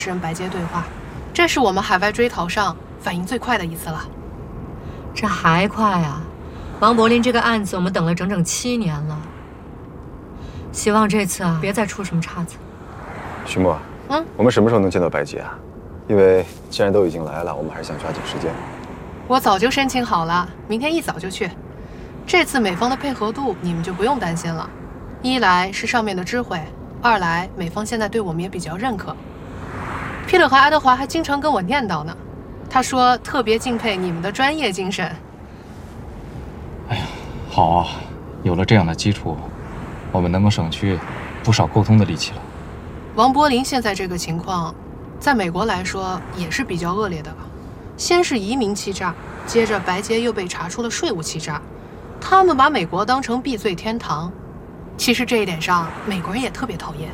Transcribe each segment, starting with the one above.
人白洁对话，这是我们海外追逃上反应最快的一次了。 这还快啊！王柏林这个案子我们等了整整7年了，希望这次别再出什么岔子。 徐墨，我们什么时候能见到白洁啊？因为既然都已经来了，我们还是想抓紧时间。 我早就申请好了，明天一早就去。这次美方的配合度你们就不用担心了，一来是上面的知会，二来美方现在对我们也比较认可。皮特和爱德华还经常跟我念叨呢，他说特别敬佩你们的专业精神。 哎呀，好啊，有了这样的基础，我们能够省去不少沟通的力气了。 王柏林现在这个情况，在美国来说也是比较恶劣的了。先是移民欺诈，接着白洁又被查出了税务欺诈，他们把美国当成避罪天堂。其实这一点上，美国人也特别讨厌。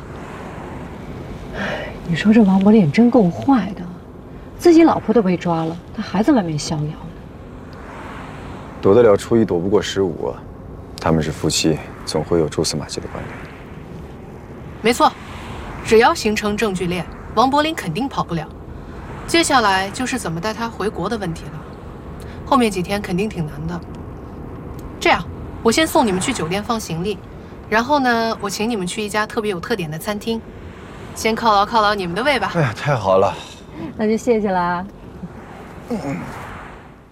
你说这王柏林真够坏的，自己老婆都被抓了，他还在外面逍遥呢。 躲得了初一，躲不过15啊。他们是夫妻，总会有蛛丝马迹的关联。 没错，只要形成证据链，王柏林肯定跑不了。接下来就是怎么带他回国的问题了，后面几天肯定挺难的。这样，我先送你们去酒店放行李，然后呢，我请你们去一家特别有特点的餐厅，先犒劳犒劳你们的胃吧。 哎呀，太好了， 那就谢谢啦。 嗯。